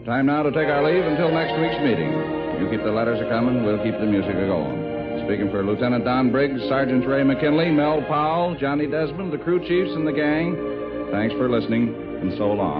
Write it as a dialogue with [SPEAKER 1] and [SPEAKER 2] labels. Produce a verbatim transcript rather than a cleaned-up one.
[SPEAKER 1] Time now to take our leave until next week's meeting. You keep the letters a-coming, we'll keep the music a-going. Speaking for Lieutenant Don Briggs, Sergeant Ray McKinley, Mel Powell, Johnny Desmond, the crew chiefs, and the gang, thanks for listening, and so long.